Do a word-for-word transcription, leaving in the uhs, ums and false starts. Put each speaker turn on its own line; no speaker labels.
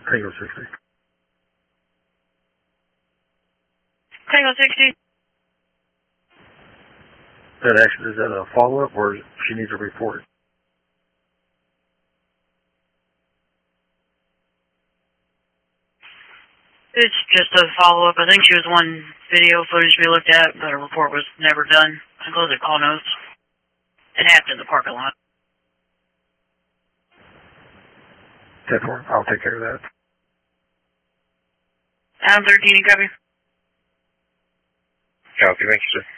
Tango sixty.
Tango sixty.
That action, is that a follow-up or she needs a report?
It's just a follow-up. I think she was one video footage we looked at, but a report was never done. I closed the call notes. It happened in the parking lot.
ten four, I'll take care of that.
Adam thirteen, you copy?
Copy, thank you, sir.